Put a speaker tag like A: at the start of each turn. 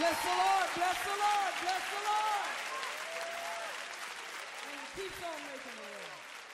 A: Bless the Lord, bless the Lord, bless the Lord. And he keeps on making the way.